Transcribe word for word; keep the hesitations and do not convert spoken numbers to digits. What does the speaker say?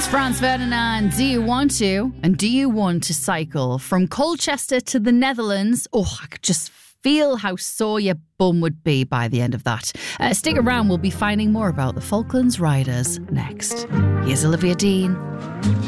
Franz Ferdinand, do you want to? And do you want to cycle from Colchester to the Netherlands? Oh, I could just feel how sore your bum would be by the end of that. Uh, stick around, we'll be finding more about the Falklands Riders next. Here's Olivia Dean.